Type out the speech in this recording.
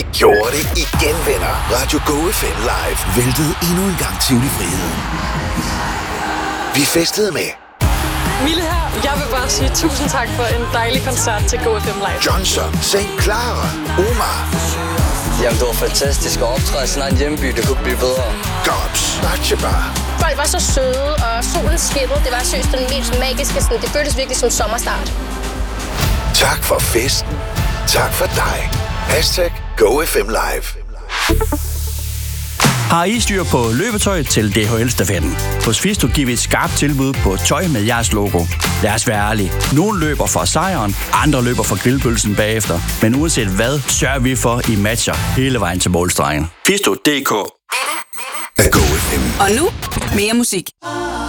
Vi gjorde det igen, venner. Radio Go FM Live væltede endnu en gang Tivoli-friheden. Vi festede med Mille her. Jeg vil bare sige tusind tak for en dejlig koncert til Go FM Live. Johnson, St. Clara, Omar. Jamen, det var fantastisk at optræde sådan en hjemby. Det kunne blive bedre. Gops, Batjebar. Folk var så søde, og solen skinnede. Det var seriøst den mest magiske. Sådan, det føltes virkelig som sommerstart. Tak for festen. Tak for dig. #Go FM Live. Har I styr på løbetøj til DHL-stafetten? Hos Fisto giver vi et skarpt tilbud på tøj med jeres logo. Lad os være ærlige. Nogle løber for sejren, andre løber for grillpølsen bagefter. Men uanset hvad, sørger vi for, I matcher hele vejen til målstregen. Fisto.dk. Go FM. Og nu mere musik.